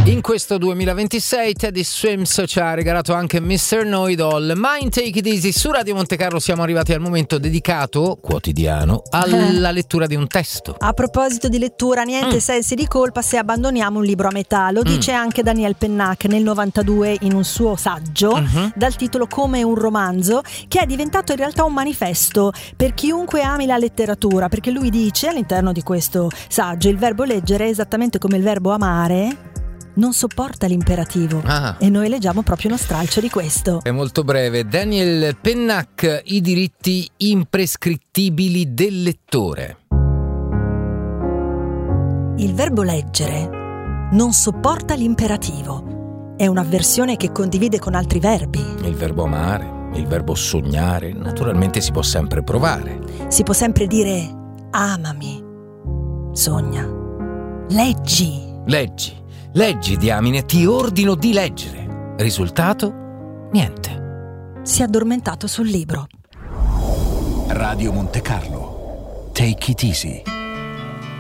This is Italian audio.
In questo 2026 Teddy Swims ci ha regalato anche Mr. Know-It-All. Mind Take It Easy. Su Radio Monte Carlo siamo arrivati al momento dedicato, quotidiano, alla lettura di un testo. A proposito di lettura, niente sensi di colpa se abbandoniamo un libro a metà. Lo dice anche Daniel Pennac nel 92 in un suo saggio dal titolo Come un romanzo, che è diventato in realtà un manifesto per chiunque ami la letteratura, perché lui dice all'interno di questo saggio: il verbo leggere, esattamente come il verbo amare, non sopporta l'imperativo. E noi leggiamo proprio uno stralcio di questo. È molto breve. Daniel Pennac, i diritti imprescrittibili del lettore. Il verbo leggere non sopporta l'imperativo. È un'avversione che condivide con altri verbi. Il verbo amare, il verbo sognare, naturalmente si può sempre provare. Si può sempre dire amami, sogna, leggi. Leggi, diamine, ti ordino di leggere. Risultato? Niente. Si è addormentato sul libro. Radio Monte Carlo. Take it easy.